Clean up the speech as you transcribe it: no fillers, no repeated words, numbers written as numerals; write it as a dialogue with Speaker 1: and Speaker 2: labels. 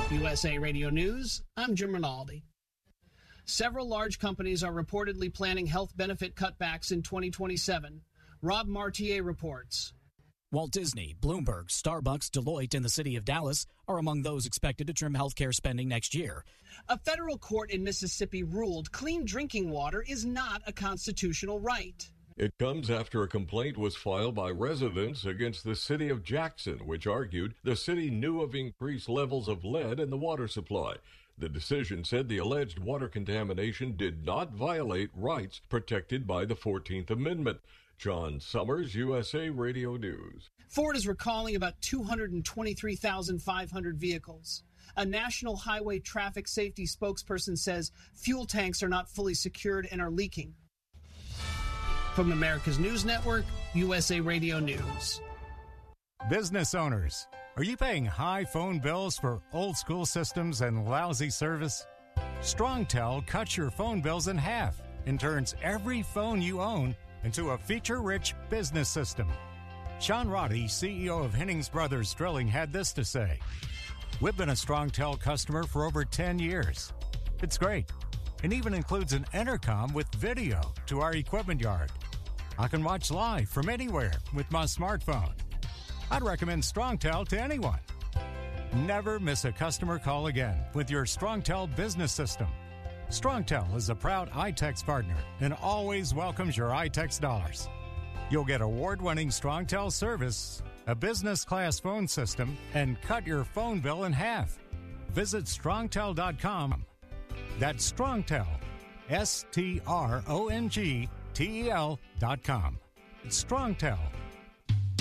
Speaker 1: USA Radio News, I'm Jim Rinaldi. Several large companies are reportedly planning health benefit cutbacks in 2027. Rob Martier reports.
Speaker 2: Walt Disney, Bloomberg, Starbucks, Deloitte, and the city of Dallas are among those expected to trim healthcare spending next year.
Speaker 1: A federal court in Mississippi ruled clean drinking water is not a constitutional right.
Speaker 3: It comes after a complaint was filed by residents against the city of Jackson, which argued the city knew of increased levels of lead in the water supply. The decision said the alleged water contamination did not violate rights protected by the 14th Amendment. John Summers, USA Radio News.
Speaker 1: Ford is recalling about 223,500 vehicles. A National Highway Traffic Safety spokesperson says fuel tanks are not fully secured and are leaking. From America's News Network, USA Radio News.
Speaker 4: Business owners, are you paying high phone bills for old-school systems and lousy service? StrongTel cuts your phone bills in half and turns every phone you own into a feature-rich business system. Sean Roddy, CEO of Hennings Brothers Drilling, had this to say. We've been a StrongTel customer for over 10 years. It's great, and even includes an intercom with video to our equipment yard. I can watch live from anywhere with my smartphone. I'd recommend StrongTel to anyone. Never miss a customer call again with your StrongTel business system. StrongTel is a proud iTex partner and always welcomes your iTex dollars. You'll get award-winning StrongTel service, a business-class phone system, and cut your phone bill in half. Visit StrongTel.com. That's StrongTel, StrongTel.com. It's StrongTel.